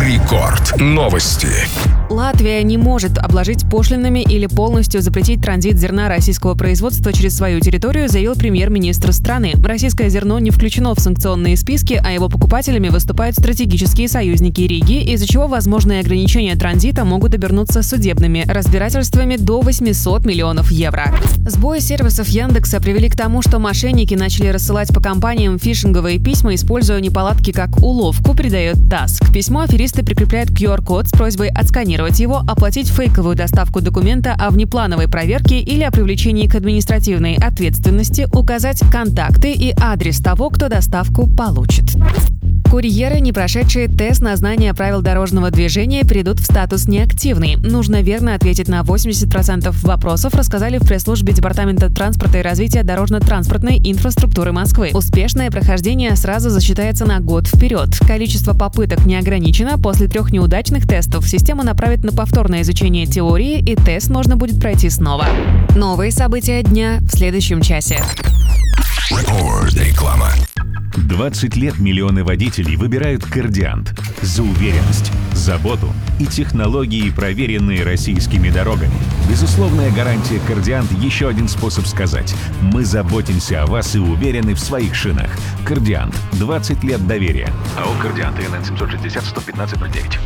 Рекорд. Новости. Латвия не может обложить пошлинами или полностью запретить транзит зерна российского производства через свою территорию, заявил премьер-министр страны. Российское зерно не включено в санкционные списки, а его покупателями выступают стратегические союзники Риги, из-за чего возможные ограничения транзита могут обернуться судебными разбирательствами до 800 миллионов евро. Сбои сервисов Яндекса привели к тому, что мошенники начали рассылать по компаниям фишинговые письма, используя неполадки как уловку, передает ТАСС. К письму аферисты прикрепляют QR-код с просьбой отсканировать его, оплатить фейковую доставку документа о внеплановой проверке или о привлечении к административной ответственности, указать контакты и адрес того, кто доставку получит. Курьеры, не прошедшие тест на знание правил дорожного движения, перейдут в статус неактивный. Нужно верно ответить на 80% вопросов, рассказали в пресс-службе Департамента транспорта и развития дорожно-транспортной инфраструктуры Москвы. Успешное прохождение сразу засчитается на год вперед. Количество попыток не ограничено. После 3 неудачных тестов систему направят на повторное изучение теории, и тест можно будет пройти снова. Новые события дня в следующем часе. Реклама. 20 лет миллионы водителей выбирают Кордиант за уверенность, заботу и технологии, проверенные российскими дорогами. Безусловная гарантия Кордиант – еще один способ сказать: мы заботимся о вас и уверены в своих шинах. Кордиант. 20 лет доверия. АО «Кордиант», ИНН 760-115-09.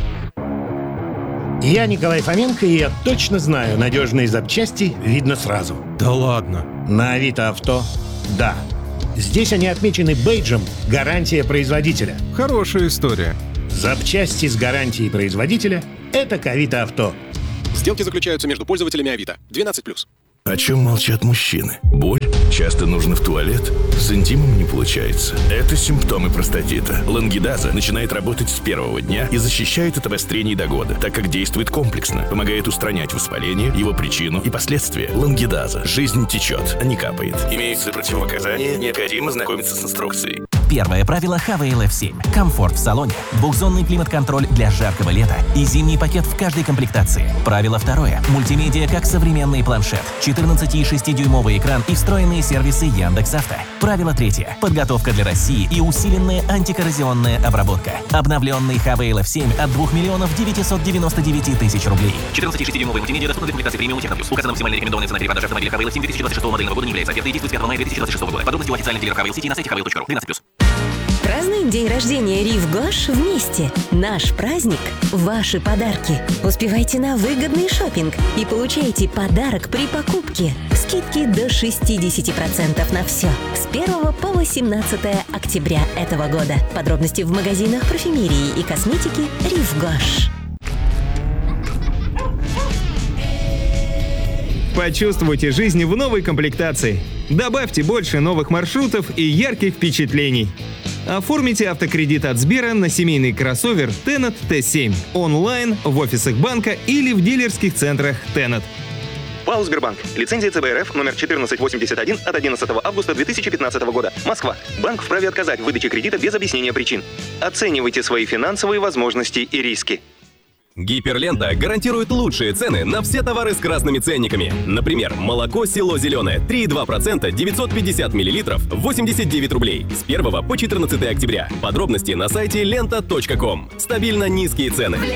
Я Николай Фоменко, и я точно знаю, надежные запчасти видно сразу. Да ладно. На Авито Авто – да. Здесь они отмечены бейджем «Гарантия производителя». Хорошая история. Запчасти с гарантией производителя – это к Авито Авто. Сделки заключаются между пользователями Авито. 12+. О чем молчат мужчины? Боль? Часто нужно в туалет? С интимом не получается. Это симптомы простатита. Лангидаза начинает работать с первого дня и защищает от обострений до года, так как действует комплексно, помогает устранять воспаление, его причину и последствия. Лангидаза. Жизнь течет, а не капает. Имеются противопоказания, необходимо знакомиться с инструкцией. Первое правило ХВЛФ-7. Комфорт в салоне, двухзонный климат-контроль для жаркого лета и зимний пакет в каждой комплектации. Правило второе. Мультимедиа как современный планшет, 14,6-дюймовый экран и встроенные сервисы Яндекс.Авто. Правило третье. Подготовка для России и усиленная антикоррозионная обработка. Обновленный ХВЛФ-7 от 2 999 000 рублей. 14,6-дюймовый мультимедиа доступны в комплектации премиум Техно Плюс. Указана максимальная рекомендованная цена перепродажи автомобиля ХВЛФ-7 2026 модельного года не является офертой и действует с 5 мая 2026 года. Подробности у официальных дилеров ХВЛ-сети на сайте hwl.ru. 13+. Празднуем день рождения Рив Гош вместе. Наш праздник – ваши подарки. Успевайте на выгодный шопинг и получайте подарок при покупке. Скидки до 60% на все. С 1 по 18 октября этого года. Подробности в магазинах парфюмерии и косметики Рив Гош. Почувствуйте жизнь в новой комплектации. Добавьте больше новых маршрутов и ярких впечатлений. Оформите автокредит от Сбера на семейный кроссовер Tenet T7 онлайн, в офисах банка или в дилерских центрах Tenet. ПАО «Сбербанк». Лицензия ЦБ РФ номер 1481 от 11 августа 2015 года. Москва. Банк вправе отказать в выдаче кредита без объяснения причин. Оценивайте свои финансовые возможности и риски. Гиперлента гарантирует лучшие цены на все товары с красными ценниками. Например, молоко «Село Зеленое» 3,2%, 950 мл, 89 рублей. С 1 по 14 октября. Подробности на сайте lenta.com. Стабильно низкие цены.